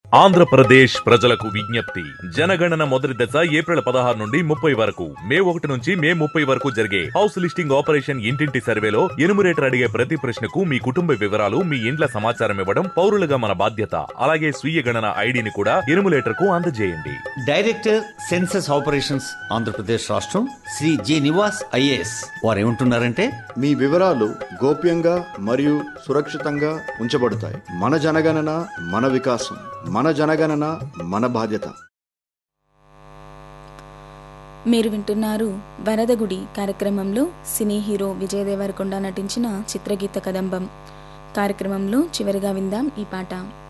ఆంధ్రప్రదేశ్ ప్రజలకు విజ్ఞప్తి. జనగణన మొదటి దశ ఏప్రిల్ 16 నుండి 30 వరకు, మే 1 నుంచి మే 30 వరకు జరిగే హౌస్ లిస్టింగ్ ఆపరేషన్ ఇంటింటి సర్వేలో ఎనుమరేటర్ అడిగే ప్రతి ప్రశ్నకు మీ కుటుంబ వివరాలు, మీ ఇండ్ల సమాచారం ఇవ్వడం పౌరులుగా మన బాధ్యత. అలాగే స్వీయ గణన ఐడిని కూడా ఎనుమరేటర్ కు అందజేయండి. డైరెక్టర్ సెన్సస్ ఆపరేషన్స్ ఆంధ్రప్రదేశ్ రాష్ట్రం శ్రీ జి నివాస్ ఐఏఎస్ వారు ఏమంటున్నారంటే, మీ వివరాలు గోప్యంగా మరియు సురక్షితంగా ఉంచబడతాయి. మన జనగణన మన వికాసం, మన జనగణన మన బాధ్యత. మీరు వింటున్నారు వరదగుడి కార్యక్రమంలో సినీ హీరో విజయ్ దేవరకొండ నటించిన చిత్రగీత కదంబం. కార్యక్రమంలో చివరిగా విందాం ఈ పాట.